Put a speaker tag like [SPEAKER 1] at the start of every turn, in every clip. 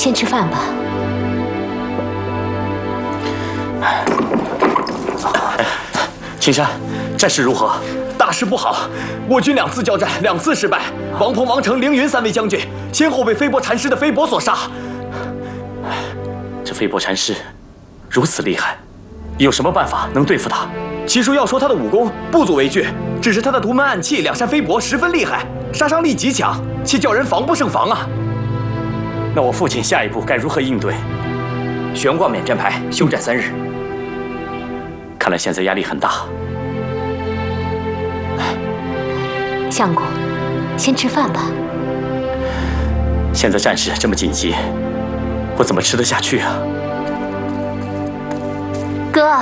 [SPEAKER 1] 先吃饭吧。
[SPEAKER 2] 青山，战事如何？大事不好，我军2次交战2次失败，王鹏、王成、凌云3位将军先后被飞薄禅师的飞薄所杀。这飞薄禅师如此厉害，有什么办法能对付他？其实要说他的武功不足为惧，只是他的独门暗器2扇飞薄十分厉害，杀伤力极强，且叫人防不胜防啊。那我父亲下一步该如何应对？
[SPEAKER 3] 悬挂免战牌，休战3日。
[SPEAKER 2] 看来现在压力很大。
[SPEAKER 1] 相公，先吃饭吧。
[SPEAKER 2] 现在战事这么紧急，我怎么吃得下去啊？
[SPEAKER 1] 哥，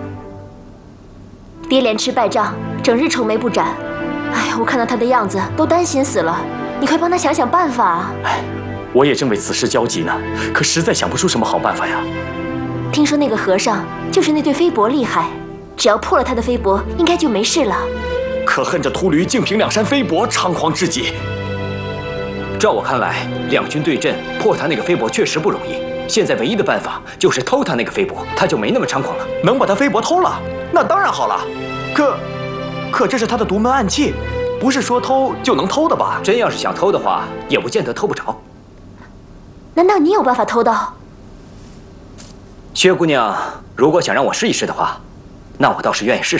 [SPEAKER 1] 爹连吃败仗，整日愁眉不展。哎呀，我看到他的样子都担心死了。你快帮他想想办法啊！
[SPEAKER 2] 哎，我也正为此事焦急呢，可实在想不出什么好办法呀。
[SPEAKER 1] 听说那个和尚就是那对飞帛厉害，只要破了他的飞帛，应该就没事了。
[SPEAKER 2] 可恨这秃驴竟凭2扇飞帛猖狂至极。
[SPEAKER 3] 照我看来，2军对阵破他那个飞帛确实不容易。现在唯一的办法就是偷他那个飞帛，他就没那么猖狂了。
[SPEAKER 2] 能把他飞帛偷了，那当然好了。可这是他的独门暗器，不是说偷就能偷的吧？
[SPEAKER 3] 真要是想偷的话，也不见得偷不着。
[SPEAKER 1] 难道你有办法偷到？
[SPEAKER 3] 薛姑娘，如果想让我试一试的话，那我倒是愿意试试。